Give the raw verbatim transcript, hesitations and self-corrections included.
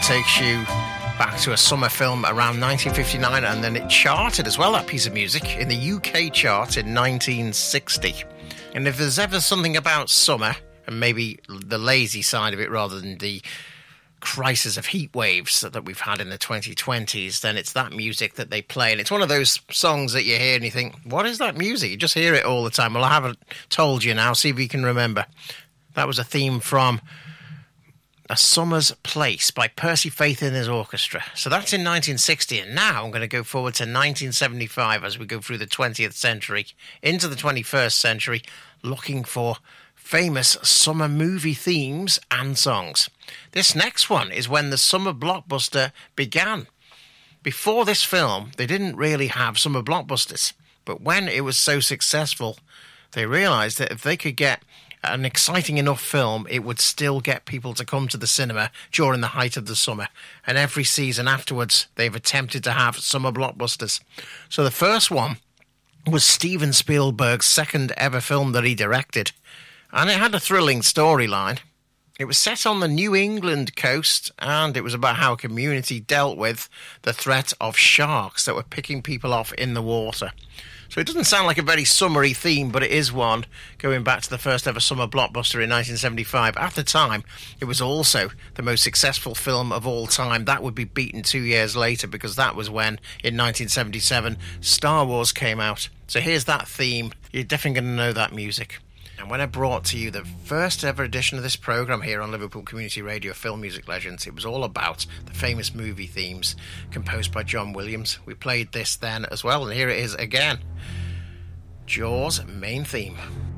takes you back to a summer film around nineteen fifty-nine, and then it charted as well, that piece of music, in the U K chart in nineteen sixty. And if there's ever something about summer, and maybe the lazy side of it rather than the crisis of heat waves that we've had in the twenty twenties, then it's that music that they play. And it's one of those songs that you hear and you think, what is that music? You just hear it all the time. Well, I haven't told you now. See if you can remember. That was a theme from A Summer's Place by Percy Faith and his orchestra. So that's in nineteen sixty, and now I'm going to go forward to nineteen seventy-five as we go through the twentieth century into the twenty-first century, looking for famous summer movie themes and songs. This next one is when the summer blockbuster began. Before this film, they didn't really have summer blockbusters, but when it was so successful, they realised that if they could get an exciting enough film, it would still get people to come to the cinema during the height of the summer. And every season afterwards, they've attempted to have summer blockbusters. So the first one was Steven Spielberg's second ever film that he directed. And it had a thrilling storyline. It was set on the New England coast, and it was about how a community dealt with the threat of sharks that were picking people off in the water. So it doesn't sound like a very summery theme, but it is one, going back to the first ever summer blockbuster in nineteen seventy-five. At the time, it was also the most successful film of all time. That would be beaten two years later, because that was when, in nineteen seventy-seven, Star Wars came out. So here's that theme. You're definitely going to know that music. And when I brought to you the first ever edition of this programme here on Liverpool Community Radio, Film Music Legends, it was all about the famous movie themes composed by John Williams. We played this then as well, and here it is again. Jaws main theme.